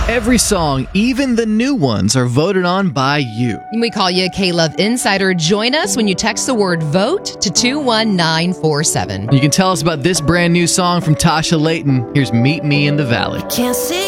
Every song, even the new ones, are voted on by you. We call you a K-Love Insider. Join us when you text the word VOTE to 21947. You can tell us about this brand new song from Tasha Layton. Here's Meet Me in the Valley. Can't see